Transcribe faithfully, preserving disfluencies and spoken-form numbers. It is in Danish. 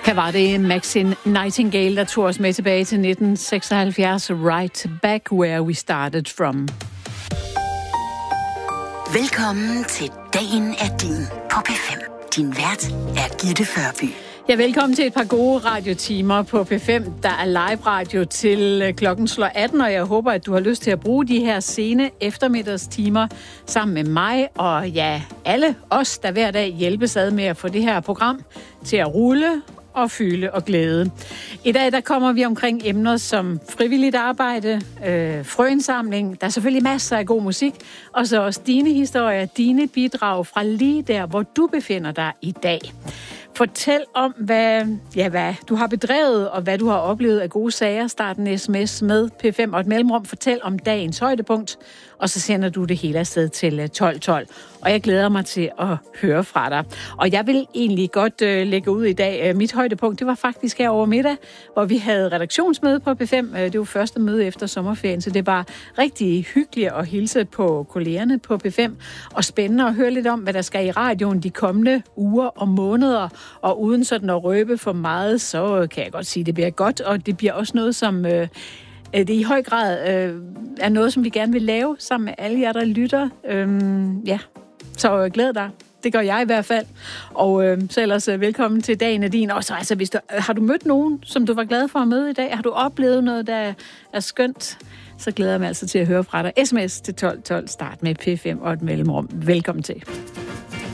Her var det Maxine Nightingale, der tog os med tilbage til nitten seksoghalvfjerds. Right back where we started from. Velkommen til Dagen er din på P fem. Din vært er Gitte Førby. Ja, velkommen til et par gode radiotimer på P fem. Der er live radio til klokken slår atten, og jeg håber, at du har lyst til at bruge de her sene eftermiddagstimer sammen med mig og ja, alle os, der hver dag hjælpes ad med at få det her program til at rulle og fylde og glæde. I dag der kommer vi omkring emner som frivilligt arbejde, øh, frøindsamling, der er selvfølgelig masser af god musik, og så også dine historier, dine bidrag fra lige der, hvor du befinder dig i dag. Fortæl om, hvad, ja, hvad du har bedrevet, og hvad du har oplevet af gode sager. Start en sms med P fem og et mellemrum. Fortæl om dagens højdepunkt, og så sender du det hele afsted til tolv tolv. Og jeg glæder mig til at høre fra dig. Og jeg vil egentlig godt øh, lægge ud i dag. Mit højdepunkt, det var faktisk her over middag, hvor vi havde redaktionsmøde på P fem. Det var første møde efter sommerferien, så det var rigtig hyggeligt at hilse på kollegerne på P fem. Og spændende at høre lidt om, hvad der skal i radioen de kommende uger og måneder. Og uden sådan at røbe for meget, så kan jeg godt sige, at det bliver godt. Og det bliver også noget, som øh, det i høj grad øh, er noget, som vi gerne vil lave sammen med alle jer, der lytter. Øhm, ja, så øh, glæd dig. Det gør jeg i hvert fald. Og øh, så ellers øh, velkommen til Dagen er din. Og så altså, hvis du, har du mødt nogen, som du var glad for at møde i dag? Har du oplevet noget, der er skønt? Så glæder jeg mig altså til at høre fra dig. S M S til tolv tolv. Start med P fem og et mellemrum. Velkommen til.